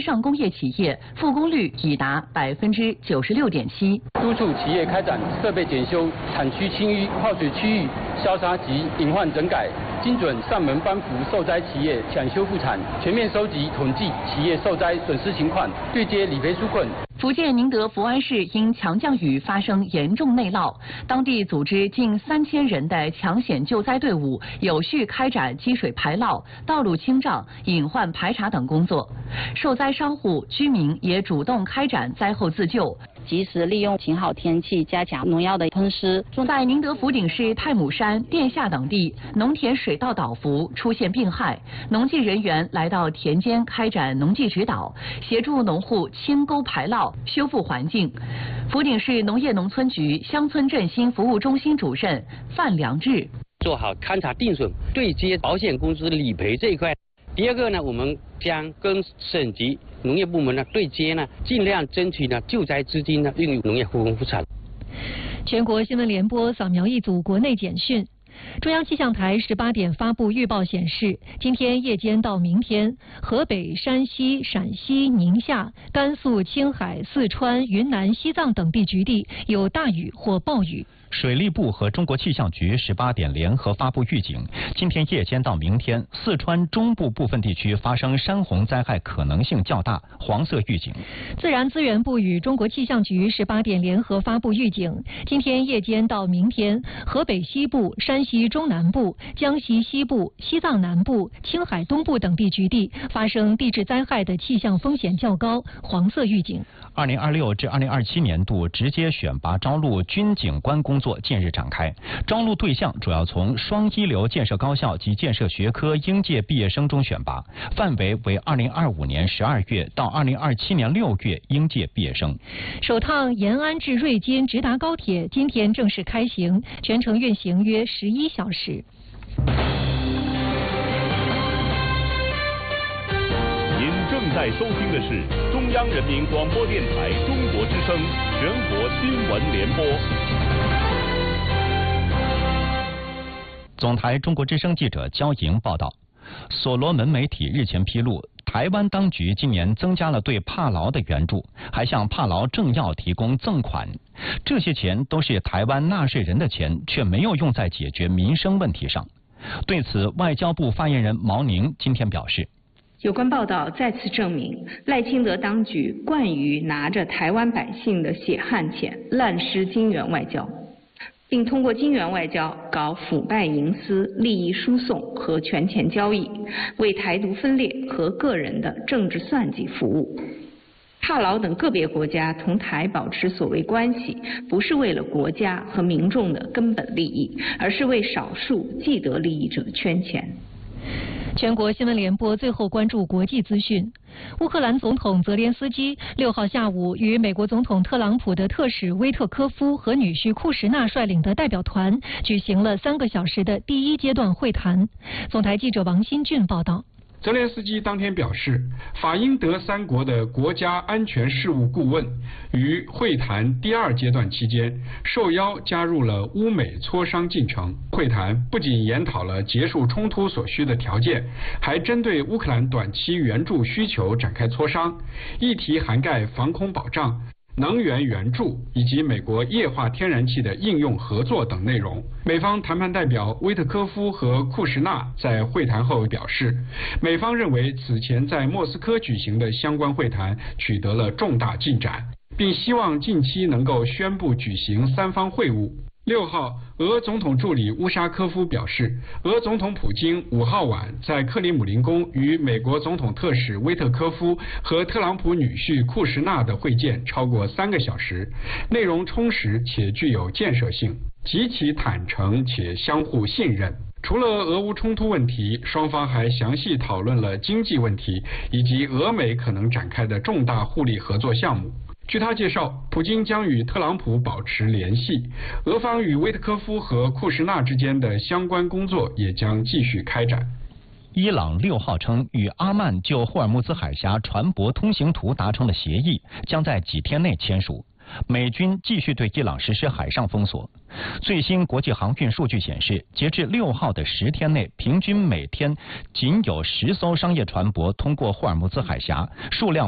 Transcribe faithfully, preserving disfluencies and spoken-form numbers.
上工业企业复工率已达百分之九十六点七。 督促企业开展设备检修、产区清淤、泡水区域消杀及隐患整改，精准上门颁服受灾企业抢修复产，全面收集统计企业受灾损失情况，对接理赔纾困。 福建宁德福安市因强降雨发生严重内涝，当地组织近三千人的抢险救灾队伍，有序开展积水排涝、道路清障、隐患排查等工作。受灾商户、居民也主动开展灾后自救， 及时利用晴好天气加强农药的喷施。 在宁德福鼎市太姥山、殿下等地，农田水稻倒伏出现病害，农技人员来到田间开展农技指导，协助农户清沟排涝、修复环境。福鼎市农业农村局乡村振兴服务中心主任范良志做好勘察定损、对接保险公司理赔这一块。第二个呢，我们将跟省级农业部门呢对接呢，尽量争取呢救灾资金呢用于农业复工复产。 全国新闻联播扫描一组国内简讯。中央气象台十八点发布预报显示，今天夜间到明天，河北、山西、陕西、宁夏、甘肃、青海、四川、云南、西藏等地局地有大雨或暴雨。 水利部和中国气象局十八点联合发布预警，今天夜间到明天，四川中部部分地区发生山洪灾害可能性较大，黄色预警。 自然资源部与中国气象局十八点联合发布预警，今天夜间到明天，河北西部、山西中南部、江西西部、西藏南部、青海东部等地局地发生地质灾害的气象风险较高，黄色预警。 二零二六至二零二七年度直接选拔招录军警官工作近日展开，招录对象主要从双一流建设高校及建设学科应届毕业生中选拔，范围为二零二五年十二月到二零二七年六月应届毕业生。 首趟延安至瑞金直达高铁今天正式开行，全程运行约十一小时。 您正在收听的是中央人民广播电台中国之声全国新闻联播。 总台中国之声记者焦莹报道，所罗门媒体日前披露，台湾当局今年增加了对帕劳的援助，还向帕劳政要提供赠款。这些钱都是台湾纳税人的钱，却没有用在解决民生问题上。对此，外交部发言人毛宁今天表示， 有关报道再次证明，赖清德当局惯于拿着台湾百姓的血汗钱滥施金援外交，并通过金援外交搞腐败营私、利益输送和权钱交易，为台独分裂和个人的政治算计服务。帕劳等个别国家同台保持所谓关系，不是为了国家和民众的根本利益，而是为少数既得利益者圈钱。 全国新闻联播最后关注国际资讯。乌克兰总统泽连斯基六号下午与美国总统特朗普的特使威特科夫和女婿库什纳率领的代表团举行了三个小时的第一阶段会谈。总台记者王新俊报道。 泽连斯基当天表示，法英德三国的国家安全事务顾问于会谈第二阶段期间受邀加入了乌美磋商进程。会谈不仅研讨了结束冲突所需的条件，还针对乌克兰短期援助需求展开磋商，议题涵盖防空保障、能源援助以及美国液化天然气的应用合作等内容。美方谈判代表威特科夫和库什纳在会谈后表示，美方认为此前在莫斯科举行的相关会谈取得了重大进展，并希望近期能够宣布举行三方会晤。六号，俄总统助理乌沙科夫表示，俄总统普京五号晚在克里姆林宫与美国总统特使威特科夫和特朗普女婿库什纳的会见超过三个小时，内容充实且具有建设性，极其坦诚且相互信任。除了俄乌冲突问题，双方还详细讨论了经济问题以及俄美可能展开的重大互利合作项目。据他介绍，普京将与特朗普保持联系，俄方与威特科夫和库什纳之间的相关工作也将继续开展。 伊朗六号称，与阿曼就霍尔木兹海峡船舶通行图达成的协议，将在几天内签署。美军继续对伊朗实施海上封锁。最新国际航运数据显示，截至六号的十天内，平均每天仅有十艘商业船舶通过霍尔木兹海峡，数量